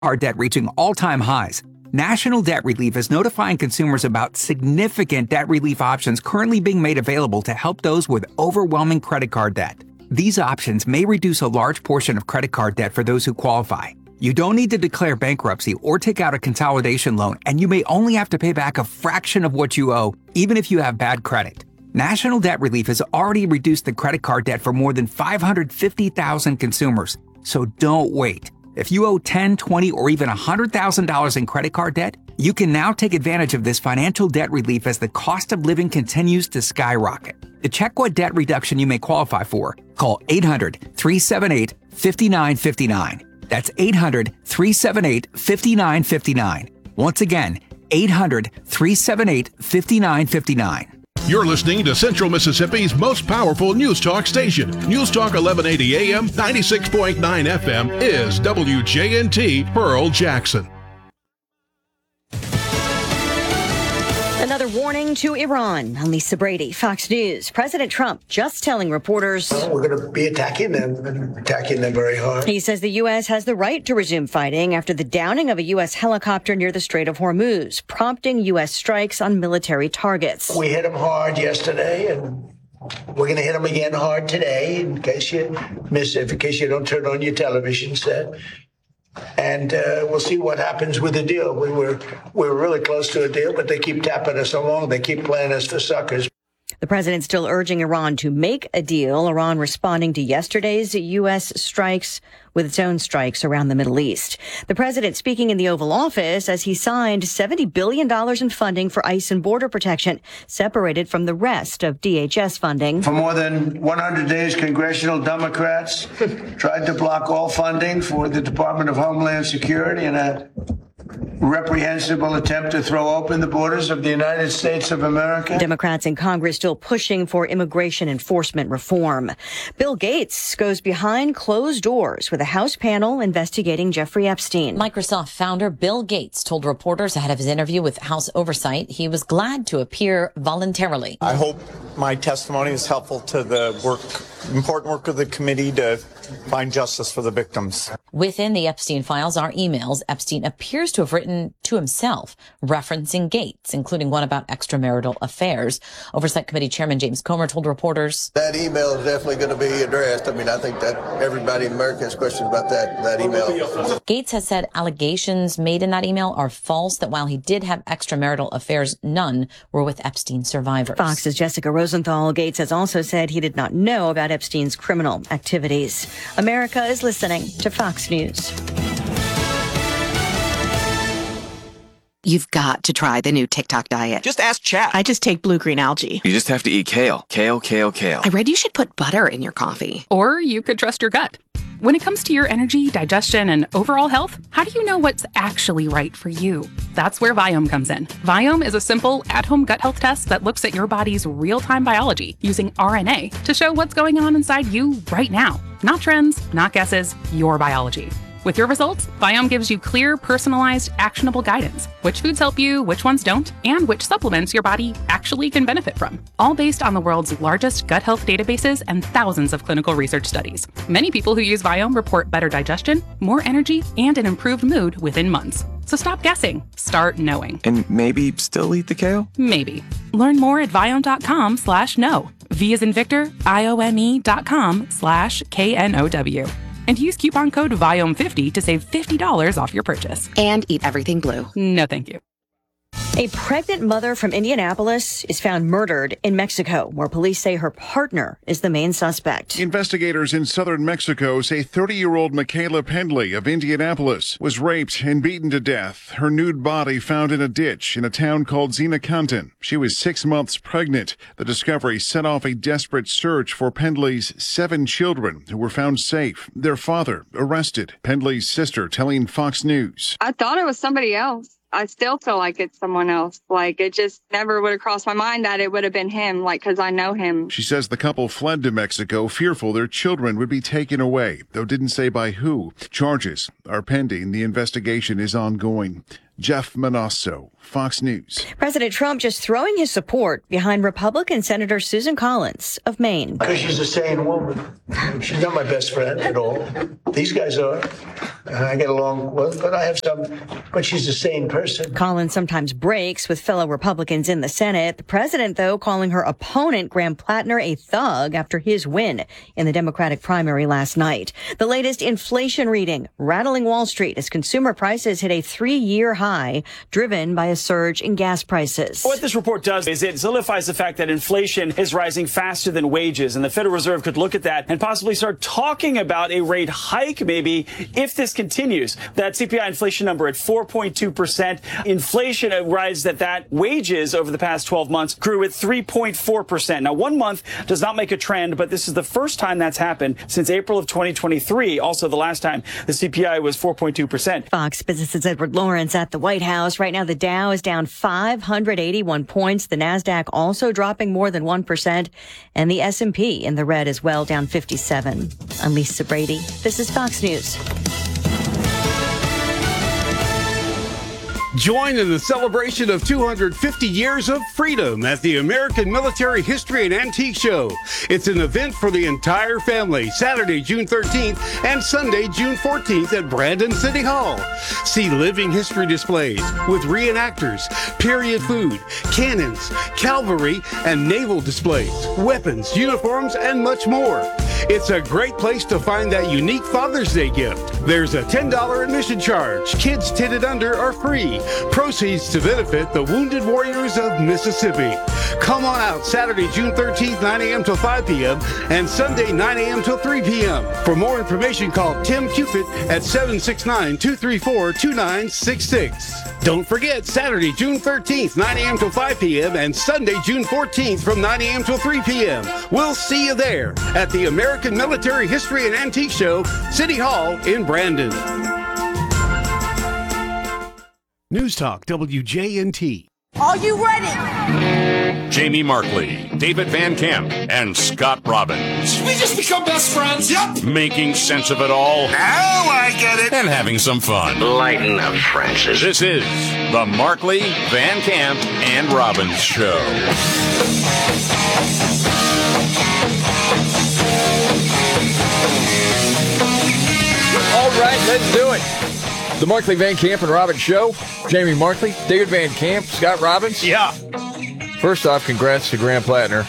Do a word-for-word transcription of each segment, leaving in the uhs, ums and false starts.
card debt reaching all-time highs, National Debt Relief is notifying consumers about significant debt relief options currently being made available to help those with overwhelming credit card debt. These options may reduce a large portion of credit card debt for those who qualify. You don't need to declare bankruptcy or take out a consolidation loan, and you may only have to pay back a fraction of what you owe, even if you have bad credit. National Debt Relief has already reduced the credit card debt for more than five hundred fifty thousand consumers, so don't wait. If you owe ten thousand dollars, twenty thousand dollars, or even one hundred thousand dollars in credit card debt, you can now take advantage of this financial debt relief as the cost of living continues to skyrocket. To check what debt reduction you may qualify for, call eight hundred, three seven eight, five nine five nine. That's eight hundred, three seven eight, five nine five nine. Once again, eight hundred, three seven eight, five nine five nine. You're listening to Central Mississippi's most powerful news talk station. News Talk eleven eighty A M, ninety-six point nine F M is W J N T Pearl Jackson. Another warning to Iran. I'm Lisa Brady, Fox News. President Trump just telling reporters, well, we're going to be attacking them and attacking them very hard. He says the U S has the right to resume fighting after the downing of a U S helicopter near the Strait of Hormuz, prompting U S strikes on military targets. We hit them hard yesterday, and we're going to hit them again hard today, in case you miss it, in case you don't turn on your television set. And uh, we'll see what happens with the deal. We were we were really close to a deal, but they keep tapping us along. They keep playing us for suckers. The president still urging Iran to make a deal. Iran responding to yesterday's U S strikes with its own strikes around the Middle East. The president speaking in the Oval Office as he signed seventy billion dollars in funding for ICE and border protection, separated from the rest of D H S funding. For more than one hundred days, congressional Democrats tried to block all funding for the Department of Homeland Security in a reprehensible attempt to throw open the borders of the United States of America. Democrats in Congress still pushing for immigration enforcement reform. Bill Gates goes behind closed doors with a House panel investigating Jeffrey Epstein. Microsoft founder Bill Gates told reporters ahead of his interview with House Oversight he was glad to appear voluntarily. I hope my testimony is helpful to the work, important work of the committee to find justice for the victims. Within the Epstein files are emails Epstein appears to have written to himself, referencing Gates, including one about extramarital affairs. Oversight Committee Chairman James Comer told reporters, that email is definitely going to be addressed. I mean, I think that everybody in America has questions about that, that email. Gates has said allegations made in that email are false, that while he did have extramarital affairs, none were with Epstein survivors. Fox's Jessica Rosenthal. Gates has also said he did not know about Epstein's criminal activities. America is listening to Fox News. You've got to try the new TikTok diet. Just ask Chat. I just take blue-green algae. You just have to eat kale. Kale, kale, kale. I read you should put butter in your coffee. Or you could trust your gut. When it comes to your energy, digestion, and overall health, how do you know what's actually right for you? That's where Viome comes in. Viome is a simple, at-home gut health test that looks at your body's real-time biology using R N A to show what's going on inside you right now. Not trends, not guesses, your biology. With your results, Viome gives you clear, personalized, actionable guidance. Which foods help you, which ones don't, and which supplements your body actually can benefit from. All based on the world's largest gut health databases and thousands of clinical research studies. Many people who use Viome report better digestion, more energy, and an improved mood within months. So stop guessing. Start knowing. And maybe still eat the kale? Maybe. Learn more at Viome.com slash no. V as in Victor, I O M E dot com slash K N O W. And use coupon code Viome fifty to save fifty dollars off your purchase. And eat everything blue. No, thank you. A pregnant mother from Indianapolis is found murdered in Mexico, where police say her partner is the main suspect. Investigators in southern Mexico say thirty-year-old Michaela Pendley of Indianapolis was raped and beaten to death. Her nude body found in a ditch in a town called Zinacantan. She was six months pregnant. The discovery set off a desperate search for Pendley's seven children who were found safe. Their father arrested. Pendley's sister telling Fox News. I thought it was somebody else. I still feel like it's someone else. Like, it just never would have crossed my mind that it would have been him, like, because I know him. She says the couple fled to Mexico, fearful their children would be taken away, though didn't say by who. Charges are pending. The investigation is ongoing. Jeff Manasso, Fox News. President Trump just throwing his support behind Republican Senator Susan Collins of Maine. Because she's a sane woman. She's not my best friend at all. These guys are. I get along with, but I have some, but she's a sane person. Collins sometimes breaks with fellow Republicans in the Senate. The president, though, calling her opponent, Graham Plattner, a thug after his win in the Democratic primary last night. The latest inflation reading rattling Wall Street as consumer prices hit a three-year high, driven by a surge in gas prices. What this report does is it solidifies the fact that inflation is rising faster than wages, and the Federal Reserve could look at that and possibly start talking about a rate hike, maybe, if this continues. That C P I inflation number at four point two percent. Inflation rises at that. Wages over the past twelve months grew at three point four percent. Now, one month does not make a trend, but this is the first time that's happened since April of twenty twenty-three. Also, the last time the C P I was four point two percent. Fox Business's Edward Lawrence at the White House. Right now, the Dow is down five hundred eighty-one points. The NASDAQ also dropping more than one percent. And the S and P in the red as well, down fifty-seven. I'm Lisa Brady. This is Fox News. Join in the celebration of two hundred fifty years of freedom at the American Military History and Antique Show. It's an event for the entire family, Saturday, June thirteenth and Sunday, June fourteenth at Brandon City Hall. See living history displays with reenactors, period food, cannons, cavalry, and naval displays, weapons, uniforms, and much more. It's a great place to find that unique Father's Day gift. There's a ten dollars admission charge. Kids ten and under are free. Proceeds to benefit the Wounded Warriors of Mississippi. Come on out Saturday, June thirteenth, nine a.m. till five p.m. and Sunday, nine a.m. till three p.m. For more information, call Tim Cupid at seven six nine, two three four, two nine six six. Don't forget, Saturday, June thirteenth, nine a.m. till five p.m. and Sunday, June fourteenth from nine a.m. till three p.m. We'll see you there at the American Military History and Antique Show, City Hall in Brandon. News Talk W J N T. Are you ready? Jamie Markley, David Van Camp, and Scott Robbins. We just become best friends. Yep. Making sense of it all. Now I get it. And having some fun. Lighten up, Francis. This is the Markley, Van Camp, and Robbins Show. All right, let's do it. The Markley, Van Camp, and Robbins Show. Jamie Markley, David Van Camp, Scott Robbins. Yeah. First off, congrats to Graham Plattner.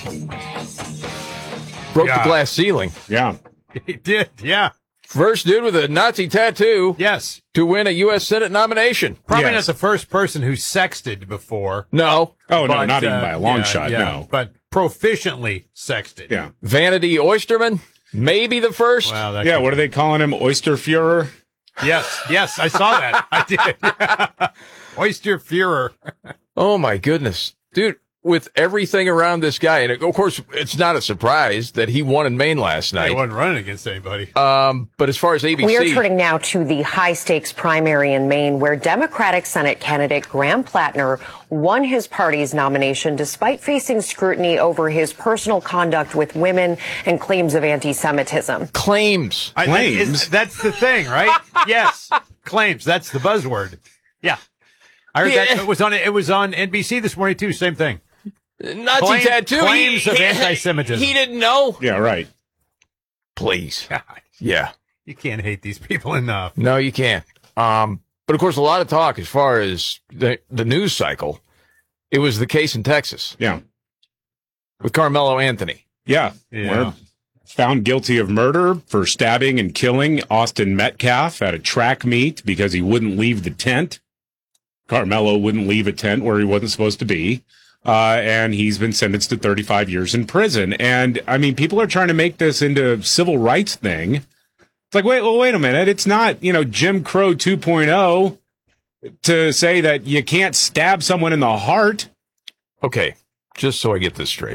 Broke yeah. the glass ceiling. Yeah. He did, yeah. First dude with a Nazi tattoo. Yes. To win a U S Senate nomination. Probably yes. not the first person who sexted before. No. Oh, but, no, not uh, even by a long yeah, shot, yeah. no. But proficiently sexted. Yeah. Vanity Oysterman, maybe the first. Wow, yeah, what are they calling him? Oyster Fuhrer? Yes, yes, I saw that. I did. Oyster Fuhrer. Oh, my goodness. Dude, with everything around this guy, and of course, it's not a surprise that he won in Maine last night. He wasn't running against anybody. Um, but as far as A B C... We are turning now to the high-stakes primary in Maine, where Democratic Senate candidate Graham Plattner won his party's nomination despite facing scrutiny over his personal conduct with women and claims of anti-Semitism. Claims. I, claims? That's the thing, right? Yes. Claims. That's the buzzword. Yeah. I heard yeah. that. It was on, it was on N B C this morning, too. Same thing. Nazi Claim, tattoo. Claims he, of he, anti-Semitism. He didn't know. Yeah, right. Please. God. Yeah. You can't hate these people enough. No, you can't. Um, but of course, a lot of talk as far as the, the news cycle. It was the case in Texas. Yeah. With Carmelo Anthony. Yeah. Yeah. We're found guilty of murder for stabbing and killing Austin Metcalf at a track meet because he wouldn't leave the tent. Carmelo wouldn't leave a tent where he wasn't supposed to be. Uh, and he's been sentenced to thirty-five years in prison. And, I mean, people are trying to make this into a civil rights thing. It's like, wait, well, wait a minute. It's not, you know, Jim Crow two point oh to say that you can't stab someone in the heart. Okay, just so I get this straight.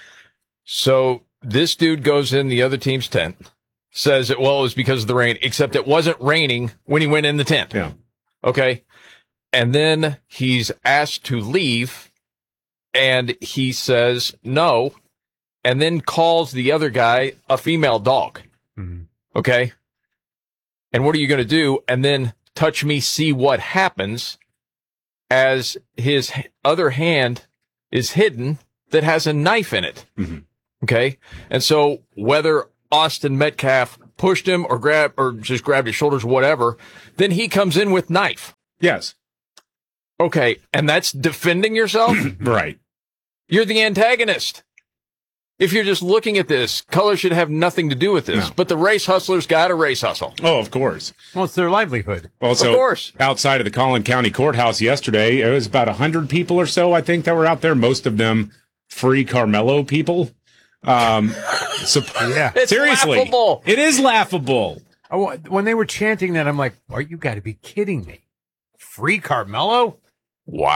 So this dude goes in the other team's tent, says, it, well, it was because of the rain, except it wasn't raining when he went in the tent. Yeah. Okay. And then he's asked to leave, and he says no, and then calls the other guy a female dog. Mm-hmm. Okay? And what are you going to do? And then touch me, see what happens. as his h- other hand is hidden that has a knife in it. Mm-hmm. Okay. And so whether Austin Metcalf pushed him or grab or just grabbed his shoulders, whatever, then he comes in with knife. Yes. Okay. And that's defending yourself? Right. You're the antagonist. If you're just looking at this, color should have nothing to do with this. No. But the race hustlers got a race hustle. Oh, of course. Well, it's their livelihood. Also, Of course. outside of the Collin County Courthouse yesterday, it was about one hundred people or so, I think, that were out there. Most of them free Carmelo people. Um, so, Yeah. It's seriously, laughable. it is laughable. Oh, when they were chanting that, I'm like, "Are you got to be kidding me? Free Carmelo?" Wow.